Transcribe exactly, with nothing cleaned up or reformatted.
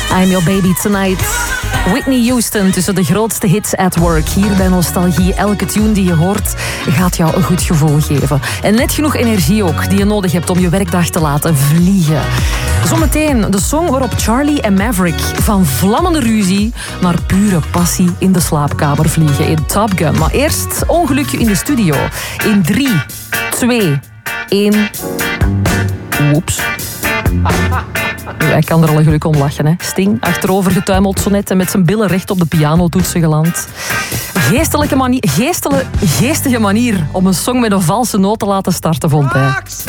I'm Your Baby Tonight. Whitney Houston tussen de grootste hits at work. Hier bij Nostalgie. Elke tune die je hoort gaat jou een goed gevoel geven. En net genoeg energie ook die je nodig hebt om je werkdag te laten vliegen. Zometeen de song waarop Charlie en Maverick van vlammende ruzie naar pure passie in de slaapkamer vliegen in Top Gun. Maar eerst ongelukje in de studio. In drie, twee, één... Oeps. Hij kan er al een geluk om lachen. Hè. Sting, achterover getuimeld zo net en met zijn billen recht op de pianotoetsen geland. Geestelijke manier, geestelijke, geestige manier om een song met een valse noot te laten starten, vond hij.